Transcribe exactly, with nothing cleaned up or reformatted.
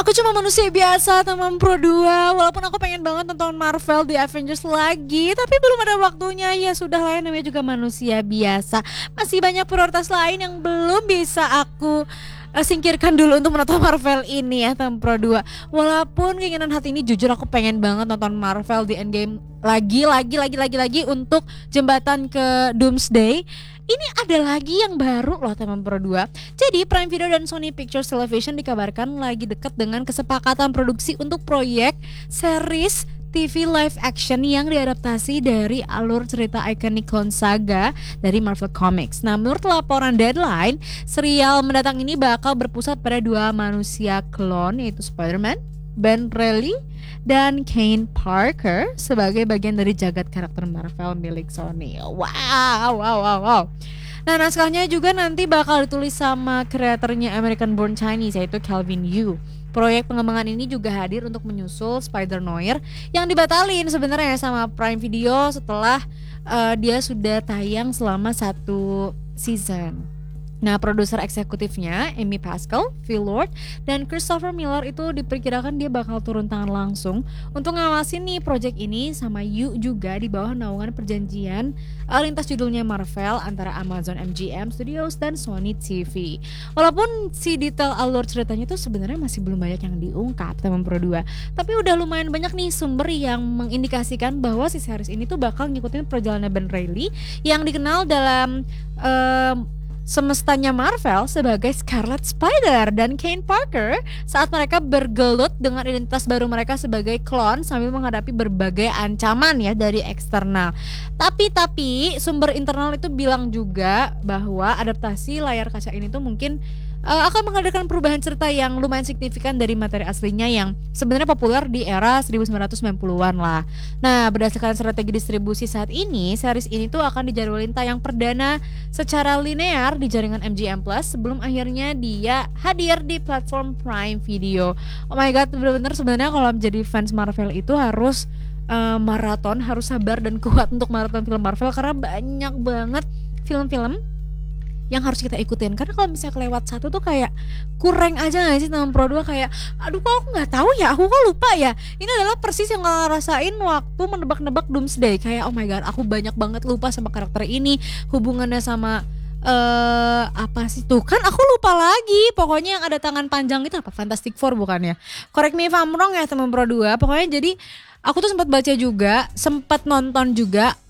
Aku cuma manusia biasa teman Pro dua. Walaupun aku pengen banget nonton Marvel The Avengers lagi, tapi belum ada waktunya. Ya sudah lah, namanya juga manusia biasa. Masih banyak prioritas lain yang belum bisa aku uh, singkirkan dulu untuk menonton Marvel ini ya teman Pro dua. Walaupun keinginan hati ini, jujur aku pengen banget nonton Marvel The Endgame lagi, lagi, lagi, lagi, lagi untuk jembatan ke Doomsday. Ini ada lagi yang baru loh teman Pro dua. Jadi Prime Video dan Sony Pictures Television dikabarkan lagi dekat dengan kesepakatan produksi untuk proyek series T V live action yang diadaptasi dari alur cerita ikonik Clone Saga dari Marvel Comics. Nah, menurut laporan Deadline, serial mendatang ini bakal berpusat pada dua manusia klon, yaitu Spider-Man, Ben Reilly, dan Kane Parker sebagai bagian dari jagat karakter Marvel milik Sony. Wow, wow, wow, wow. Nah, naskahnya juga nanti bakal ditulis sama kreatornya American Born Chinese, yaitu Calvin Yu. Proyek pengembangan ini juga hadir untuk menyusul Spider-Noir yang dibatalin sebenarnya sama Prime Video setelah uh, dia sudah tayang selama satu season. Nah, produser eksekutifnya Amy Pascal, Phil Lord, dan Christopher Miller itu diperkirakan dia bakal turun tangan langsung untuk ngawasin nih project ini sama Yu juga di bawah naungan perjanjian uh, lintas judulnya Marvel antara Amazon M G M Studios dan Sony T V. Walaupun si detail alur ceritanya itu sebenarnya masih belum banyak yang diungkap teman Pro dua, tapi udah lumayan banyak nih sumber yang mengindikasikan bahwa si series ini tuh bakal ngikutin perjalanan Ben Reilly yang dikenal dalam uh, semestanya Marvel sebagai Scarlet Spider dan Kane Parker saat mereka bergelut dengan identitas baru mereka sebagai klon sambil menghadapi berbagai ancaman ya dari eksternal. Tapi tapi sumber internal itu bilang juga bahwa adaptasi layar kaca ini tuh mungkin uh, akan menghadirkan perubahan cerita yang lumayan signifikan dari materi aslinya yang sebenarnya populer di era seribu sembilan ratus sembilan puluhan lah. Nah, berdasarkan strategi distribusi saat ini, series ini tuh akan dijadwalin tayang perdana secara linear di jaringan M G M Plus sebelum akhirnya dia hadir di platform Prime Video. Oh my god, benar-benar sebenarnya kalau menjadi fans Marvel itu harus uh, maraton, harus sabar dan kuat untuk maraton film Marvel karena banyak banget film-film yang harus kita ikutin. Karena kalau misalnya kelewat satu tuh kayak kurang aja gak sih teman Pro dua, kayak aduh kok aku gak tahu ya, aku kok lupa ya. Ini adalah persis yang gue rasain waktu menebak-nebak Doomsday. Kayak oh my god, aku banyak banget lupa sama karakter ini, hubungannya sama uh, apa sih tuh kan aku lupa lagi. Pokoknya yang ada tangan panjang itu apa, Fantastic Four bukan ya? Correct me if I'm wrong ya teman Pro dua. Pokoknya jadi aku tuh sempat baca juga, sempat nonton juga